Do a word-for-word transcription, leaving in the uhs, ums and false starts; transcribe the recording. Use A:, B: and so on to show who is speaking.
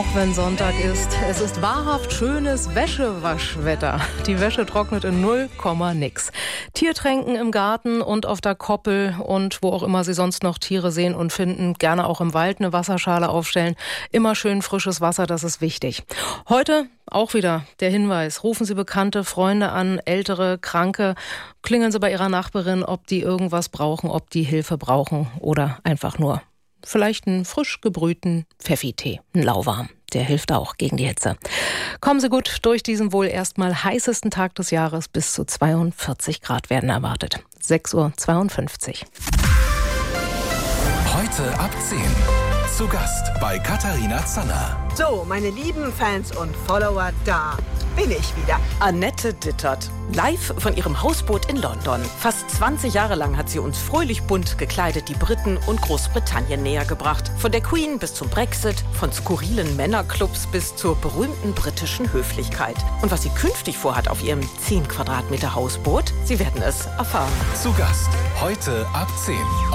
A: Auch wenn Sonntag ist, es ist wahrhaft schönes Wäschewaschwetter. Die Wäsche trocknet in null Komma nix. Tiertränken im Garten und auf der Koppel und wo auch immer Sie sonst noch Tiere sehen und finden. Gerne auch im Wald eine Wasserschale aufstellen. Immer schön frisches Wasser, das ist wichtig. Heute auch wieder der Hinweis. Rufen Sie Bekannte, Freunde an, Ältere, Kranke. Klingeln Sie bei Ihrer Nachbarin, ob die irgendwas brauchen, ob die Hilfe brauchen oder einfach nur vielleicht einen frisch gebrühten Pfeffi-Tee, einen lauwarm. Der hilft auch gegen die Hitze. Kommen Sie gut durch diesen wohl erstmal heißesten Tag des Jahres. Bis zu zweiundvierzig Grad werden erwartet. sechs Uhr zweiundfünfzig.
B: Heute ab zehn. Zu Gast bei Katharina Zanner.
C: So, meine lieben Fans und Follower, da bin ich wieder.
D: Annette Dittert, live von ihrem Hausboot in London. Fast zwanzig Jahre lang hat sie uns fröhlich bunt gekleidet die Briten und Großbritannien näher gebracht. Von der Queen bis zum Brexit, von skurrilen Männerclubs bis zur berühmten britischen Höflichkeit. Und was sie künftig vorhat auf ihrem zehn Quadratmeter Hausboot, Sie werden es erfahren.
B: Zu Gast heute ab zehn.